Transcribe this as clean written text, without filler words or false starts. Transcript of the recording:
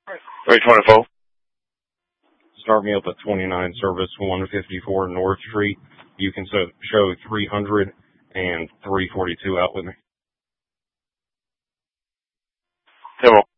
324. Start me up at 29 Service 154 North Street. You can show 300 and 342 out with me. 10-4.